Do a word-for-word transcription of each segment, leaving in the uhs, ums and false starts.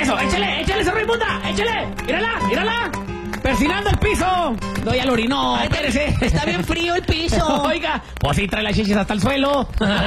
Eso, échale, échale esa Raimunda, échale. Mírala, mírala. Persinando el piso. No, ya lo orinó, espérese. Está bien frío el piso. Oiga, pues sí trae las chichis hasta el suelo.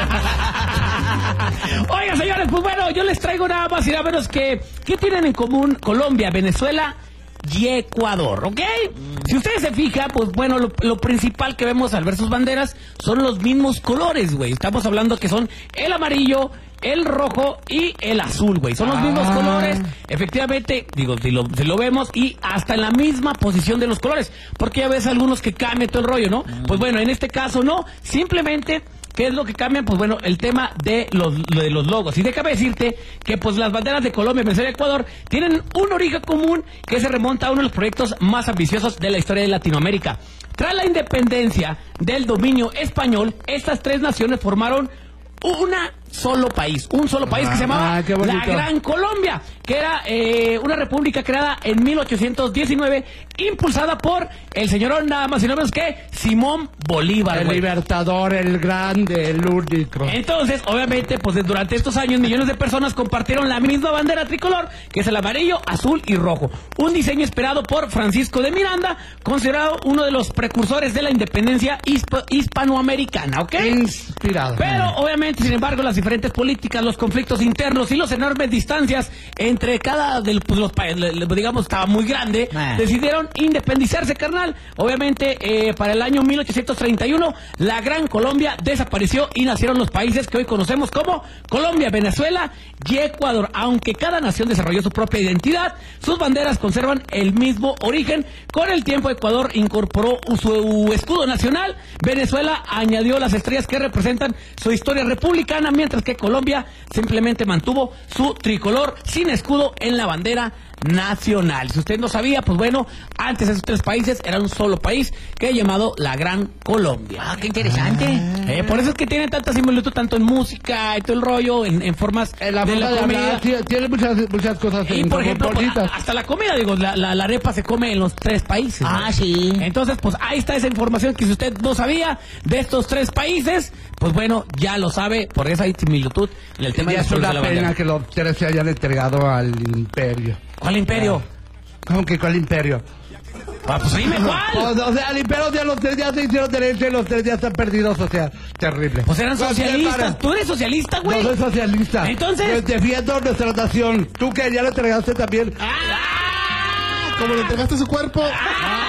Oiga, señores, pues bueno, yo les traigo nada más y nada menos que ¿qué tienen en común Colombia, Venezuela y Ecuador? ¿Ok? Si ustedes se fijan, pues bueno, lo, lo principal que vemos al ver sus banderas son los mismos colores, güey. Estamos hablando que son el amarillo, el rojo y el azul, güey. Son los ah. mismos colores, efectivamente, digo, si lo, si lo vemos, y hasta en la misma posición de los colores. Porque ya ves algunos que cambian todo el rollo, ¿no? Mm. Pues bueno, en este caso no, simplemente... ¿Qué es lo que cambian? Pues bueno, el tema de los, de los logos. Y déjame decirte que pues las banderas de Colombia, Venezuela y Ecuador tienen un origen común que se remonta a uno de los proyectos más ambiciosos de la historia de Latinoamérica. Tras la independencia del dominio español, estas tres naciones formaron una solo país, un solo país ah, que se llamaba ah, la Gran Colombia, que era eh, una república creada en mil ochocientos diecinueve, impulsada por el señor nada más y nada menos que Simón Bolívar. El güey. libertador, el grande, el único. Entonces, obviamente, pues durante estos años millones de personas compartieron la misma bandera tricolor, que es el amarillo, azul y rojo. Un diseño esperado por Francisco de Miranda, considerado uno de los precursores de la independencia hisp- hispanoamericana, ¿ok? Inspirado. Pero, obviamente, sin embargo, las diferentes políticas, los conflictos internos y las enormes distancias entre cada de pues, los países, digamos, estaba muy grande, ah. decidieron independizarse, carnal. Obviamente, eh, para el año mil ochocientos treinta y uno, la Gran Colombia desapareció y nacieron los países que hoy conocemos como Colombia, Venezuela y Ecuador. Aunque cada nación desarrolló su propia identidad, sus banderas conservan el mismo origen. Con el tiempo, Ecuador incorporó su escudo nacional, Venezuela añadió las estrellas que representan su historia republicana, mientras que Colombia simplemente mantuvo su tricolor sin escudo en la bandera nacional. Si usted no sabía, pues bueno, antes esos tres países eran un solo país que es llamado la Gran Colombia. Ah, qué interesante. Ah. Eh, por eso es que tiene tanta similitud tanto en música y todo el rollo, en, en formas en la de la de comida. Hablar, tiene, tiene muchas, muchas cosas. Y en por ejemplo, pues, bolitas. hasta la comida, digo, la, la, la arepa se come en los tres países. Ah, ¿no? sí. Entonces, pues ahí está esa información que si usted no sabía de estos tres países, pues bueno, ya lo sabe, por esa similitud en el tema y de es una de la pena bandera. que los tres se hayan entregado al imperio. ¿Cuál imperio? Ah. ¿Cómo que cuál imperio? Ah, pues dime cuál. O, o sea, el imperio de los tres días se hicieron derecho y los tres días están perdidos, o sea, terrible. Pues eran socialistas. ¿Tú eres socialista, güey? No soy socialista. Entonces. Pues defiendo nuestra nación. Tú que ya le entregaste también. ¡Ah! Como le entregaste su cuerpo. ¡Ah!